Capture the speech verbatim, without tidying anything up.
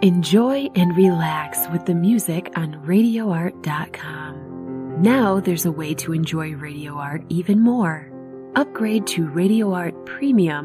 Enjoy and relax with the music on radio art dot com. Now there's a way to enjoy Radio Art even more. Upgrade to Radio Art Premium